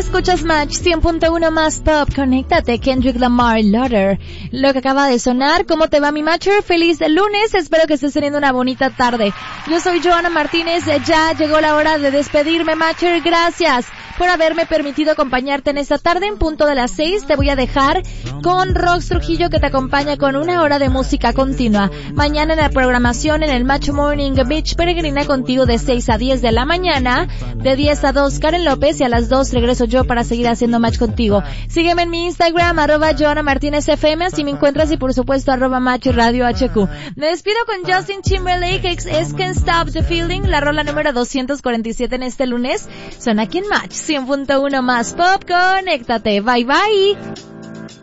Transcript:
Escuchas Match 100.1 más pop. Conéctate, Kendrick Lamar, Laughter. Lo que acaba de sonar. ¿Cómo te va, mi matcher? Feliz lunes. Espero que estés teniendo una bonita tarde. Yo soy Joana Martínez. Ya llegó la hora de despedirme, matcher. Gracias por haberme permitido acompañarte en esta tarde. En punto de las 6 te voy a dejar con Rox Trujillo, que te acompaña con una hora de música continua. Mañana en la programación en el Match Morning Beach peregrina contigo de 6 a 10 de la mañana. De 10 a 2 Karen López y a las 2 regreso yo para seguir haciendo match contigo. Sígueme en mi Instagram, @JoanaMartinezFM, así me encuentras, y por supuesto @Match Radio HQ. Me despido con Justin Timberlake, es Can't Stop the Feeling, la rola número 247 en este lunes. Son aquí en Match 100.1 más pop. Conéctate. Bye bye.